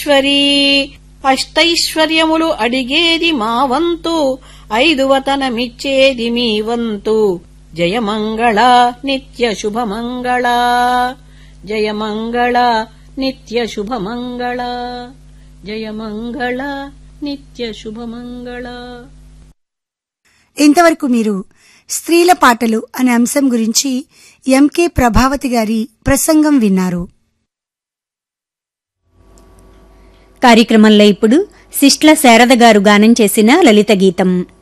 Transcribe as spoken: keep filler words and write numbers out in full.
ఈశ్వరీ అష్టైశ్వర్యములు అడిగేది మా వంతు, ఐదువతనమిచ్చేది మీ వంతు. జయమంగళ నిత్య శుభమంగళ, జయమంగళ నిత్య శుభమంగళ, జయమంగళ నిత్య శుభమంగళ. ఇంతవరకు మీరు స్త్రీల పాటలు అనే అంశం గురించి ఎంకే ప్రభావతి గారి ప్రసంగం విన్నారు. కార్యక్రమంలో ఇప్పుడు సిస్ట్ల శారద గారు గానం చేసిన లలిత గీతం.